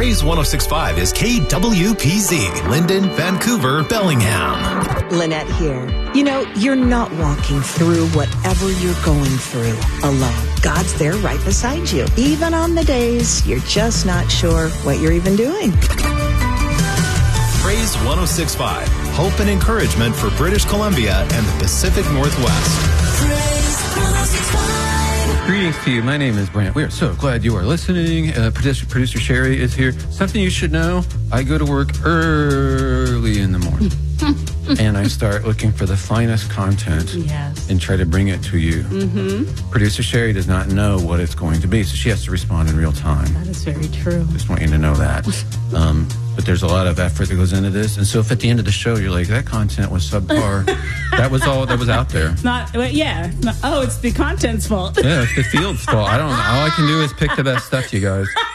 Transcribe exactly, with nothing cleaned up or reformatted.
Praise one oh six point five is K W P Z, Linden, Vancouver, Bellingham. Lynette here. You know, you're not walking through whatever you're going through alone. God's there right beside you, even on the days you're just not sure what you're even doing. Praise one oh six point five, hope and encouragement for British Columbia and the Pacific Northwest. Praise one oh six point five. Greetings to you. My name is Brant. We are so glad you are listening. Uh, producer, producer Sherry is here. Something you should know, I go to work early in the morning. And I start looking for the finest content yes. and try to bring it to you. Mm-hmm. Producer Sherry does not know what it's going to be, so she has to respond in real time. That is very true. Just want you to know that. Um, but there's a lot of effort that goes into this. And so if at the end of the show you're like, that content was subpar, that was all that was out there. Not, yeah. Not, oh, it's the content's fault. Yeah, it's the field's fault. I don't know. All I can do is pick the best stuff, you guys.